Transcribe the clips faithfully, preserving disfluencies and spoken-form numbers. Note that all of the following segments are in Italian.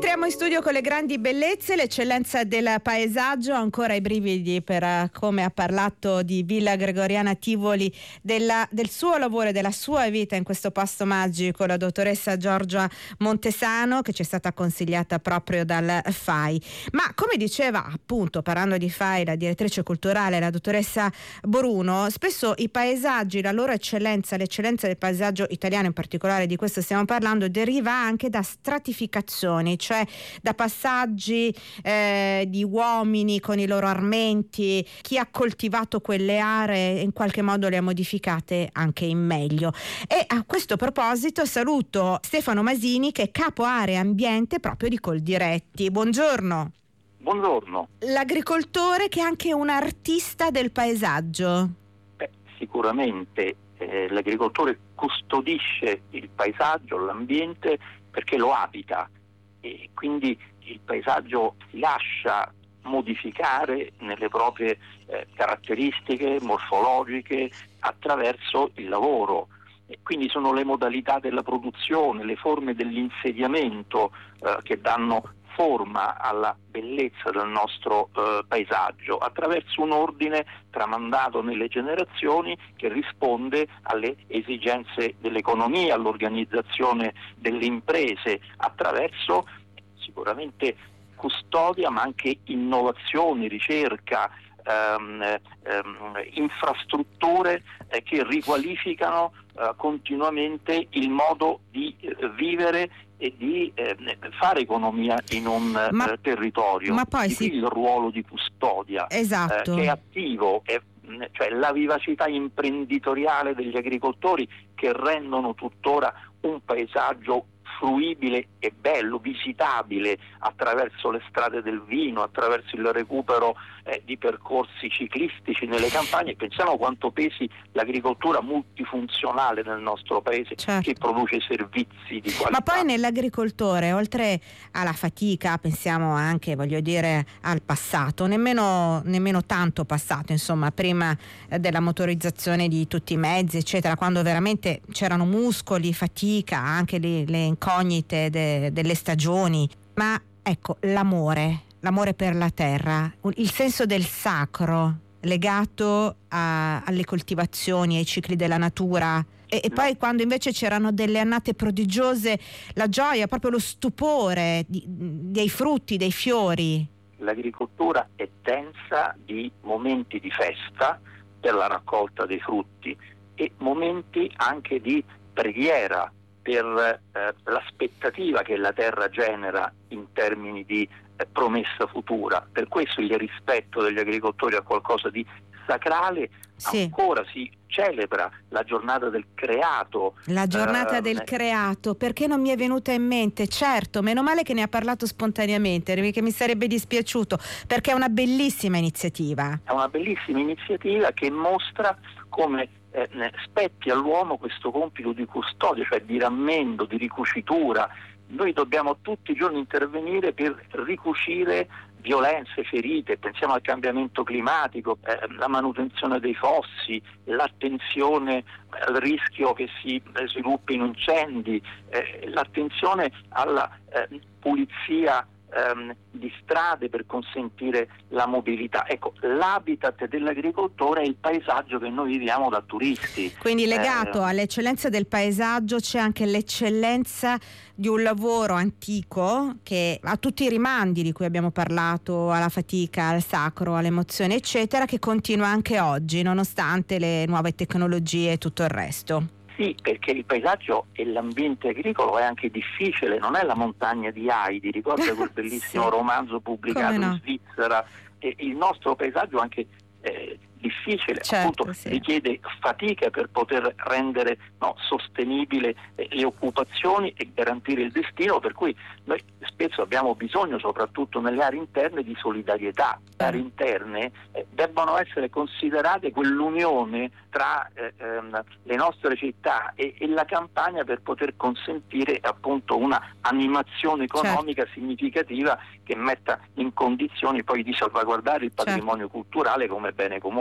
Entriamo in studio con le grandi bellezze, l'eccellenza del paesaggio, ancora i brividi per uh, come ha parlato di Villa Gregoriana Tivoli, della, del suo lavoro e della sua vita in questo posto magico, la dottoressa Giorgia Montesano, che ci è stata consigliata proprio dal F A I. Ma come diceva appunto, parlando di F A I, la direttrice culturale, la dottoressa Boruno, spesso i paesaggi, la loro eccellenza, l'eccellenza del paesaggio italiano in particolare, di questo stiamo parlando, deriva anche da stratificazioni, cioè da passaggi eh, di uomini con i loro armenti, chi ha coltivato quelle aree in qualche modo le ha modificate anche in meglio. E a questo proposito saluto Stefano Masini, che è capo area ambiente proprio di Coldiretti. Buongiorno. Buongiorno. L'agricoltore che è anche un artista del paesaggio. Beh, sicuramente eh, l'agricoltore custodisce il paesaggio, l'ambiente, perché lo abita. E quindi il paesaggio si lascia modificare nelle proprie eh, caratteristiche morfologiche attraverso il lavoro, e quindi sono le modalità della produzione, le forme dell'insediamento eh, che danno forma alla bellezza del nostro eh, paesaggio, attraverso un ordine tramandato nelle generazioni che risponde alle esigenze dell'economia, all'organizzazione delle imprese, attraverso sicuramente custodia, ma anche innovazioni, ricerca, ehm, ehm, infrastrutture eh, che riqualificano eh, continuamente il modo di eh, vivere e di eh, fare economia in un ma, eh, territorio. Ma poi di sì. il ruolo di custodia, esatto. eh, che è attivo, è, cioè la vivacità imprenditoriale degli agricoltori che rendono tuttora un paesaggio fruibile e bello, visitabile attraverso le strade del vino, attraverso il recupero eh, di percorsi ciclistici nelle campagne. Pensiamo quanto pesi l'agricoltura multifunzionale nel nostro paese, certo, che produce servizi di qualità. Ma poi nell'agricoltore, oltre alla fatica, pensiamo anche, voglio dire, al passato, nemmeno, nemmeno tanto passato, insomma, prima eh, della motorizzazione di tutti i mezzi, eccetera, quando veramente c'erano muscoli, fatica, anche le, le incognite de, delle stagioni. Ma ecco, l'amore, l'amore per la terra, il senso del sacro legato a, alle coltivazioni, ai cicli della natura. E, e poi quando invece c'erano delle annate prodigiose, la gioia, proprio lo stupore di, dei frutti, dei fiori. L'agricoltura è densa di momenti di festa per la raccolta dei frutti e momenti anche di preghiera per eh, l'aspettativa che la terra genera in termini di eh, promessa futura. Per questo il rispetto degli agricoltori è qualcosa di sacrale. Sì. Ancora si celebra la giornata del creato. La giornata eh, del creato, perché non mi è venuta in mente? Certo, meno male che ne ha parlato spontaneamente, perché mi sarebbe dispiaciuto, perché è una bellissima iniziativa. È una bellissima iniziativa che mostra come eh, spetti all'uomo questo compito di custodia, cioè di rammendo, di ricucitura. Noi dobbiamo tutti i giorni intervenire per ricucire violenze, ferite, pensiamo al cambiamento climatico, eh, la manutenzione dei fossi, l'attenzione al rischio che si eh, sviluppino incendi, eh, l'attenzione alla eh, pulizia ehm, di strade per consentire la mobilità. Ecco, l'habitat dell'agricoltore è il paesaggio che noi viviamo da turisti. Quindi legato eh, all'eccellenza del paesaggio c'è anche l'eccellenza di un lavoro antico che ha tutti i rimandi di cui abbiamo parlato, alla fatica, al sacro, all'emozione, eccetera, che continua anche oggi nonostante le nuove tecnologie e tutto il resto. Sì, perché il paesaggio e l'ambiente agricolo è anche difficile, non è la montagna di Heidi, ricorda quel bellissimo sì. romanzo pubblicato no? in Svizzera. E il nostro paesaggio è anche eh, difficile, certo, appunto sì. richiede fatica per poter rendere no, sostenibile eh, le occupazioni e garantire il destino, per cui noi spesso abbiamo bisogno, soprattutto nelle aree interne, di solidarietà. Le aree interne eh, debbono essere considerate quell'unione tra eh, ehm, le nostre città e, e la campagna per poter consentire appunto una animazione economica certo. significativa che metta in condizioni poi di salvaguardare il patrimonio certo. culturale come bene comune.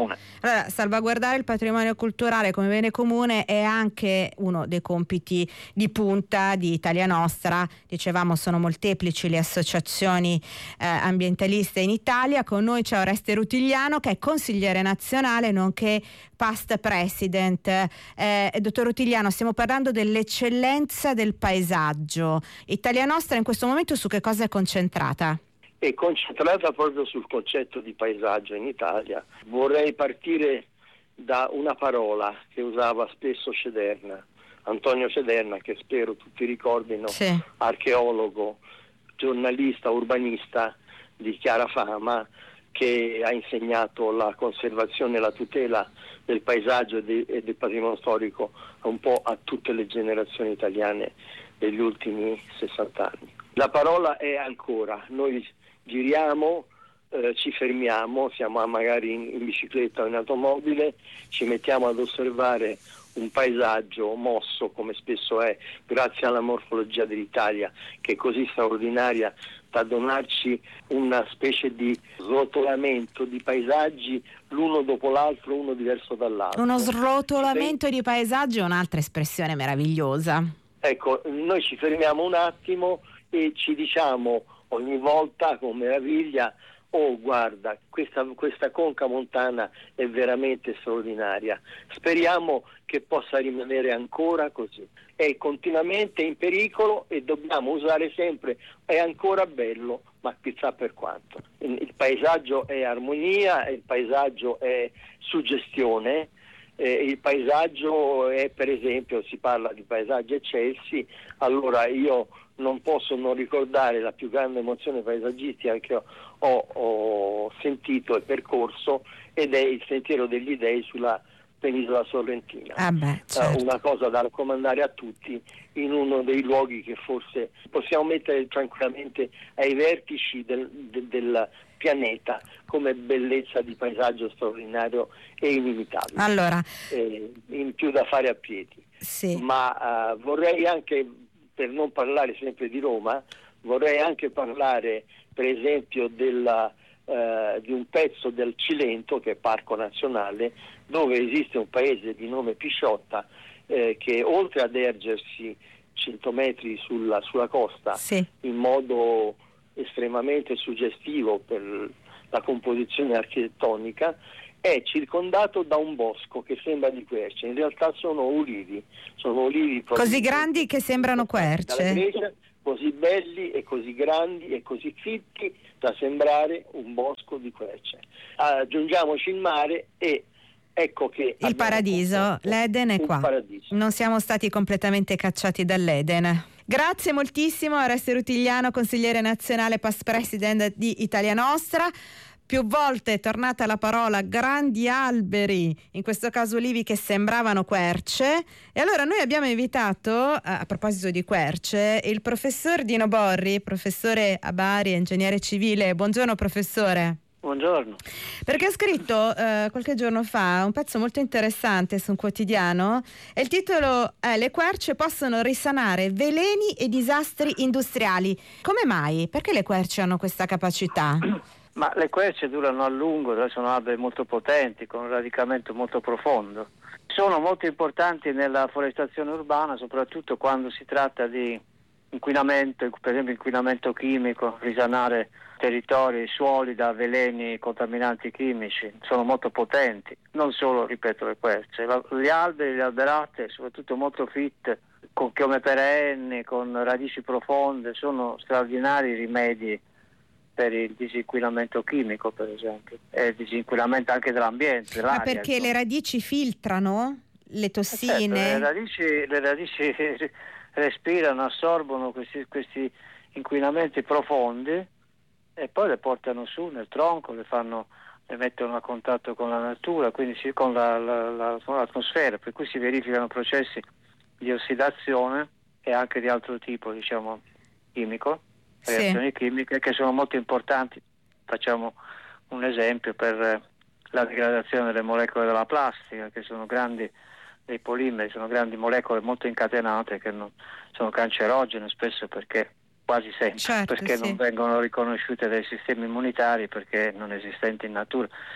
comune. Allora, salvaguardare il patrimonio culturale come bene comune è anche uno dei compiti di punta di Italia Nostra. Dicevamo, sono molteplici le associazioni eh, ambientaliste in Italia. Con noi c'è Oreste Rutigliano, che è consigliere nazionale nonché past president. Eh, dottor Rutigliano, stiamo parlando dell'eccellenza del paesaggio. Italia Nostra in questo momento su che cosa è concentrata? È concentrata proprio sul concetto di paesaggio in Italia. Vorrei partire da una parola che usava spesso Cederna, Antonio Cederna, che spero tutti ricordino, sì. Archeologo, giornalista, urbanista di chiara fama, che ha insegnato la conservazione e la tutela del paesaggio e, de- e del patrimonio storico un po' a tutte le generazioni italiane degli ultimi sessanta anni. La parola è ancora. Noi giriamo, eh, ci fermiamo, siamo magari in, in bicicletta o in automobile, ci mettiamo ad osservare un paesaggio mosso, come spesso è, grazie alla morfologia dell'Italia, che è così straordinaria da donarci una specie di srotolamento di paesaggi l'uno dopo l'altro, uno diverso dall'altro. Uno srotolamento sì. di paesaggi è un'altra espressione meravigliosa. Ecco, noi ci fermiamo un attimo e ci diciamo ogni volta con meraviglia: oh, guarda, questa, questa conca montana è veramente straordinaria. Speriamo che possa rimanere ancora così. È continuamente in pericolo e dobbiamo usare sempre è ancora bello, ma chissà per quanto. Il paesaggio è armonia, il paesaggio è suggestione, eh, il paesaggio è, per esempio, si parla di paesaggi eccelsi, allora io non posso non ricordare la più grande emozione paesaggistica che ho, ho, ho sentito e percorso, ed è il Sentiero degli Dei sulla penisola sorrentina. Ah beh, certo. uh, una cosa da raccomandare a tutti, in uno dei luoghi che forse possiamo mettere tranquillamente ai vertici del, del, del pianeta come bellezza di paesaggio straordinario e inimitabile. Allora, eh, in più da fare a piedi. Sì. Ma uh, vorrei anche, per non parlare sempre di Roma, vorrei anche parlare per esempio della, uh, di un pezzo del Cilento, che è Parco Nazionale, dove esiste un paese di nome Pisciotta, eh, che oltre ad ergersi cento metri sulla, sulla costa, sì. in modo estremamente suggestivo per la composizione architettonica, è circondato da un bosco che sembra di querce. In realtà sono ulivi, sono ulivi così grandi che sembrano querce, Grecia, così belli e così grandi e così fitti da sembrare un bosco di querce. Aggiungiamoci il mare e ecco che il paradiso, l'Eden è qua. Paradiso. Non siamo stati completamente cacciati dall'Eden. Grazie moltissimo a Oreste Rutigliano, consigliere nazionale past president di Italia Nostra. Più volte è tornata la parola grandi alberi, in questo caso olivi che sembravano querce. E allora noi abbiamo invitato, a proposito di querce, il professor Dino Borri, professore a Bari, ingegnere civile. Buongiorno professore. Buongiorno. Perché ha scritto eh, qualche giorno fa un pezzo molto interessante su un quotidiano e il titolo è "Le querce possono risanare veleni e disastri industriali". Come mai? Perché le querce hanno questa capacità? Ma le querce durano a lungo, sono alberi molto potenti, con un radicamento molto profondo. Sono molto importanti nella forestazione urbana, soprattutto quando si tratta di inquinamento, per esempio inquinamento chimico, risanare territori, suoli da veleni contaminanti chimici. Sono molto potenti, non solo, ripeto, le querce. La, gli alberi, le alberate, soprattutto molto fit, con chiome perenni, con radici profonde, sono straordinari rimedi per il disinquinamento chimico, per esempio, e il disinquinamento anche dell'ambiente, dell'aria. Ma perché insomma. Le radici filtrano le tossine? Eh certo, le radici, le radici respirano, assorbono questi, questi inquinamenti profondi e poi le portano su nel tronco, le fanno, le mettono a contatto con la natura, quindi si, con, la, la, la, con l'atmosfera, per cui si verificano processi di ossidazione e anche di altro tipo, diciamo, chimico, reazioni sì. chimiche che sono molto importanti. Facciamo un esempio per la degradazione delle molecole della plastica, che sono grandi, dei polimeri, sono grandi molecole molto incatenate che non, sono cancerogene spesso, perché quasi sempre, certo, perché sì. non vengono riconosciute dai sistemi immunitari, perché non esistenti in natura.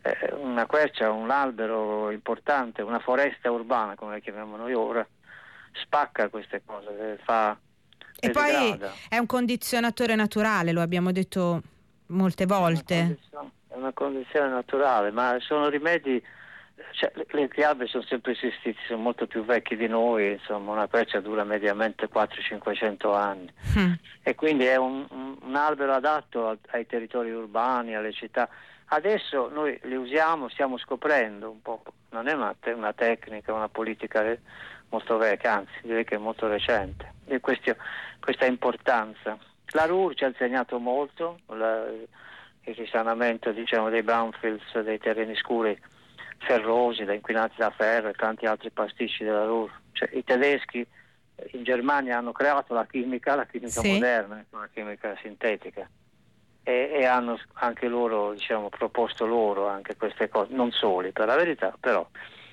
eh, una quercia, un albero importante, una foresta urbana come la chiamiamo noi ora, spacca queste cose, fa e poi è un condizionatore naturale, lo abbiamo detto molte volte. È una condizione, è una condizione naturale, ma sono rimedi, cioè, le, le alberi sono sempre esistiti, sono molto più vecchi di noi, insomma una quercia dura mediamente quattrocento cinquecento anni mm. e quindi è un, un, un albero adatto a, ai territori urbani, alle città. Adesso noi li usiamo, stiamo scoprendo un po', non è una, te- una tecnica, una politica molto vecchia, anzi direi che è molto recente, e questi, questa importanza. La R U R ci ha insegnato molto, la, il risanamento diciamo dei brownfields, dei terreni scuri ferrosi, da inquinati da ferro e tanti altri pasticci della R U R. Cioè, i tedeschi in Germania hanno creato la chimica, la chimica sì. moderna, la chimica sintetica. E, e hanno anche loro diciamo proposto loro anche queste cose, non soli per la verità, però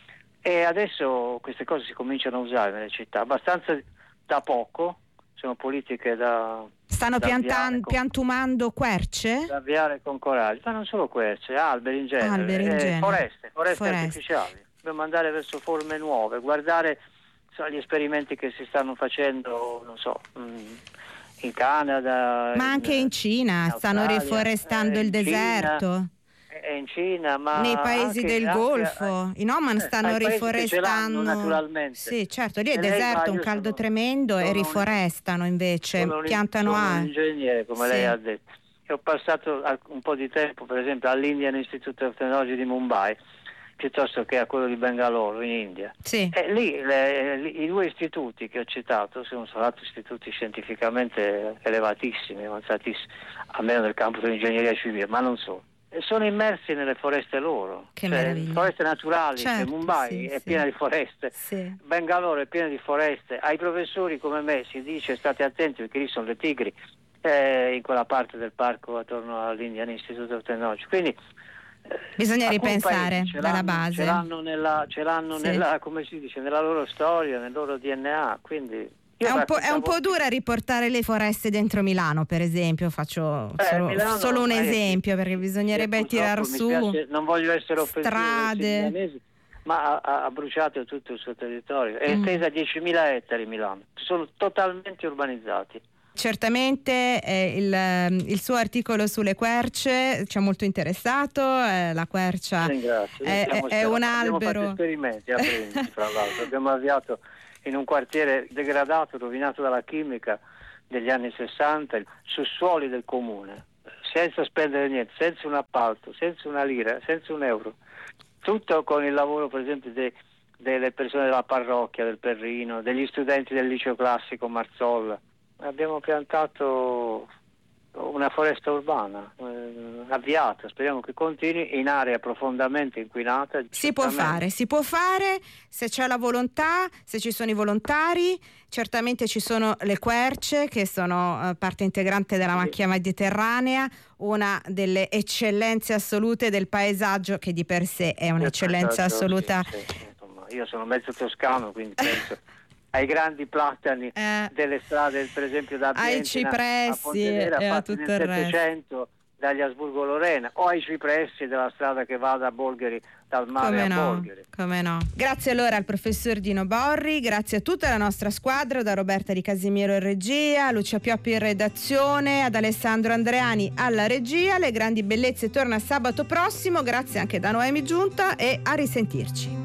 e adesso queste cose si cominciano a usare nelle città abbastanza da poco, sono politiche da stanno da piantan- con, piantumando querce? Da avviare con coraggio, ma non solo querce, alberi in genere, alberi in eh, genere. foreste, foreste, foreste artificiali, dobbiamo andare verso forme nuove, guardare so, gli esperimenti che si stanno facendo, non so mh, in Canada, ma anche in, in Cina, in stanno riforestando eh, il deserto. E in Cina, ma nei paesi anche, del anche, Golfo, in Oman stanno eh, riforestando. Naturalmente. Sì, certo, lì è deserto, un caldo sono, tremendo sono e riforestano invece, sono piantano sono altro. un ingegnere, come sì. lei ha detto. E ho passato un po' di tempo, per esempio, all'Indian Institute of Technology di Mumbai, piuttosto che a quello di Bangalore in India. Sì. E lì le, le, i due istituti che ho citato sono stati istituti scientificamente elevatissimi, avanzatissimi, almeno nel campo dell'ingegneria civile, ma non solo. E sono immersi nelle foreste loro, che cioè, meraviglia. Foreste naturali, certo, Mumbai sì, è sì. piena di foreste, sì. Bangalore è piena di foreste. Ai professori come me si dice state attenti perché lì sono le tigri, eh, in quella parte del parco attorno all'Indian Institute of Technology. Quindi bisogna ripensare dalla base. Ce l'hanno nella, ce l'hanno sì. nella, come si dice, nella loro storia, nel loro D N A, quindi è un, po', è un po' dura riportare le foreste dentro Milano, per esempio, faccio eh, solo, Milano, solo un eh, esempio, perché bisognerebbe eh, tirar su piace, non voglio essere offensivo strade, milanesi, ma ha, ha bruciato tutto il suo territorio, è mm. estesa a diecimila ettari Milano, sono totalmente urbanizzati. Certamente eh, il, il suo articolo sulle querce ci ha molto interessato, eh, la quercia Ringrazio, è, è, è un albero. Abbiamo fatto esperimenti a Brindisi, tra l'altro, abbiamo avviato in un quartiere degradato, rovinato dalla chimica degli anni sessanta, su suoli del comune, senza spendere niente, senza un appalto, senza una lira, senza un euro, tutto con il lavoro per esempio dei, delle persone della parrocchia, del Perrino, degli studenti del liceo classico Marzolla. Abbiamo piantato una foresta urbana eh, avviata, speriamo che continui in area profondamente inquinata. Si può fare, si può fare se c'è la volontà, se ci sono i volontari. Certamente ci sono le querce che sono uh, parte integrante della macchia mediterranea, una delle eccellenze assolute del paesaggio che di per sé è un'eccellenza assoluta. Sì, sì, insomma, io sono mezzo toscano, quindi penso ai grandi platani eh, delle strade, per esempio da Bientina ai cipressi a Pontedera, e a fatti tutto nel il resto. Settecento dagli Asburgo Lorena, o ai cipressi della strada che va da Bolgheri, dal mare come a no, Bolgheri. Come no. Grazie allora al professor Dino Borri, grazie a tutta la nostra squadra, da Roberta Di Casimiero in regia, Lucia Pioppi in redazione, ad Alessandro Andreani alla regia. Le grandi bellezze torna sabato prossimo, grazie anche da Noemi Giunta e a risentirci.